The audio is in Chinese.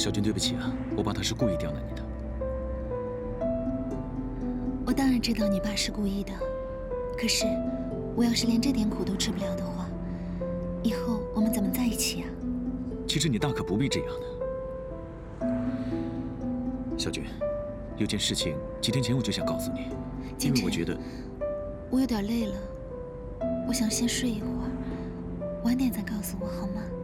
小军，对不起啊，我爸他是故意刁难你的。 我当然知道你爸是故意的，可是我要是连这点苦都吃不了的话，以后我们怎么在一起啊？ 其实你大可不必这样的，小军。有件事情几天前我就想告诉你，因为我觉得我有点累了，我想先睡一会儿，晚点再告诉我好吗？